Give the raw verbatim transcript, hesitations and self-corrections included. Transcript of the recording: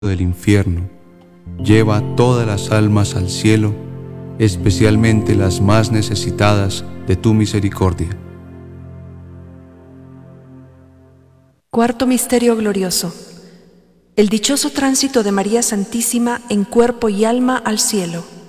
del infierno, lleva a todas las almas al cielo, especialmente las más necesitadas de tu misericordia. Cuarto misterio glorioso: el dichoso tránsito de María Santísima en cuerpo y alma al cielo.